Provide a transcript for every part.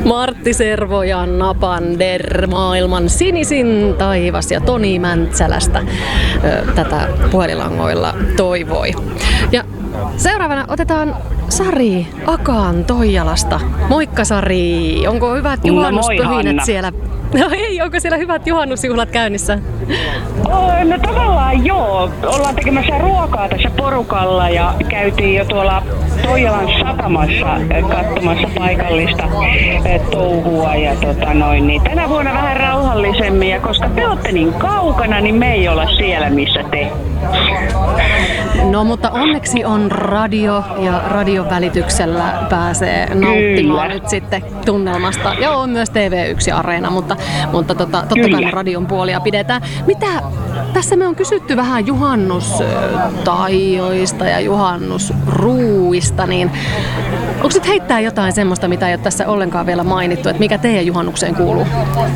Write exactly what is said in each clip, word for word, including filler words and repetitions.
Martti Servo ja Napander, maailman sinisin taivas ja Toni Mäntsälästä tätä puhelinlangoilla toivoi. Ja seuraavana otetaan Sari Akaan Toijalasta. Moikka Sari, onko hyvät juhannuspyhinät no siellä? No ei, onko siellä hyvät juhannusjuhlat käynnissä? No tavallaan joo. Ollaan tekemässä ruokaa tässä porukalla ja käytiin jo tuolla Toijalan satamassa katsomassa paikallista touhua. Ja tota noin, niin tänä vuonna vähän rauhallisemmin ja koska te olette niin kaukana, niin me ei olla siellä missä te. No mutta onneksi on radio ja radion välityksellä pääsee nauttimaan Kyllä. nyt sitten tunnelmasta. Ja on myös T V yksi Areena, mutta, mutta tota, totta kai me radion puolia pidetään. Mitä tässä me on kysytty vähän juhannustaijoista ja juhannusruuista, niin onko nyt heittää jotain semmoista, mitä ei ole tässä ollenkaan vielä mainittu, että mikä teidän juhannukseen kuuluu?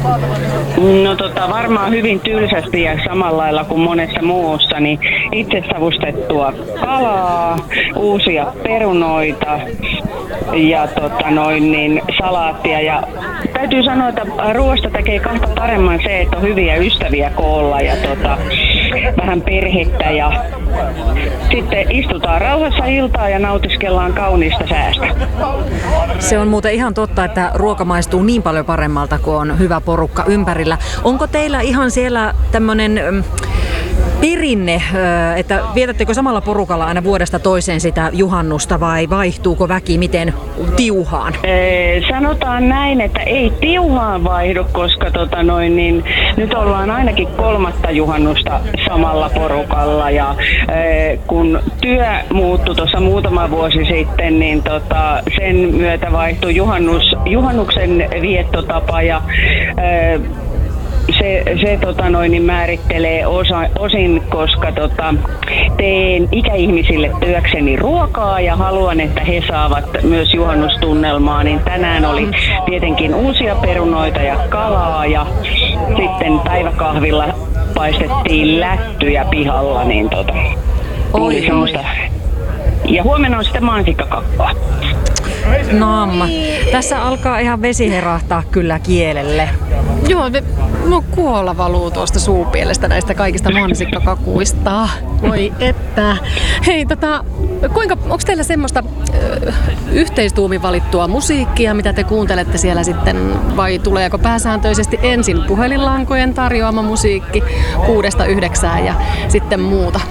No tota, varmaan hyvin tylsästi ja samalla lailla kuin monessa muussa, niin itse savustettua kalaa, uusia perunoita ja tota noin, niin salaattia. Ja täytyy sanoa, että ruoasta tekee kahta paremman se, että on hyviä ystäviä koolla ja tota, vähän perhettä ja sitten istutaan rauhassa iltaa ja nautiskellaan kauniista säästä. Se on muuten ihan totta, että ruoka maistuu niin paljon paremmalta, kun on hyvä porukka ympärillä. Onko teillä ihan siellä tämmönen perinne, että vietättekö samalla porukalla aina vuodesta toiseen sitä juhannusta vai vaihtuuko väki miten tiuhaan? Ee, sanotaan näin, että ei tiuhaan vaihdu, koska tota noin, niin, nyt ollaan ainakin kolmatta juhannusta samalla porukalla ja ee, kun työ muuttui tuossa muutama vuosi sitten, niin tota, sen myötä vaihtui juhannus, juhannuksen viettotapa ja ee, Se, se tota noin, niin määrittelee osa, osin, koska tota, teen ikäihmisille työkseni ruokaa ja haluan, että he saavat myös juhannustunnelmaa. Niin tänään oli tietenkin uusia perunoita ja kalaa ja sitten päiväkahvilla paistettiin lättyjä pihalla. Niin tota, oi, oi. Ja huomenna on sitten mansikkakakkaa. Naamma. Tässä alkaa ihan vesi herahtaa kyllä kielelle. Joo, me, no kuola valuu tuosta suupielestä näistä kaikista mansikkakakuista. Voi että. Hei, tota, kuinka, onko teillä semmoista ö, yhteistuumin valittua musiikkia, mitä te kuuntelette siellä sitten, vai tuleeko pääsääntöisesti ensin puhelinlankojen tarjoama musiikki kuudesta yhdeksään ja sitten muuta?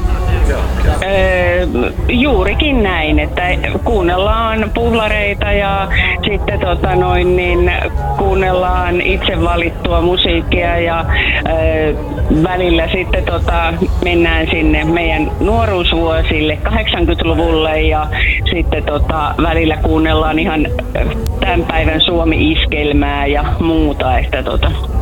Öö, juurikin näin, että kuunnellaan puhlareita ja sitten tota noin, niin kuunnellaan itse valittua musiikkia ja öö, välillä sitten tota, mennään sinne meidän nuoruusvuosille kahdeksankymmentäluvulle ja sitten tota, välillä kuunnellaan ihan tämän päivän Suomi-iskelmää ja muuta, että tota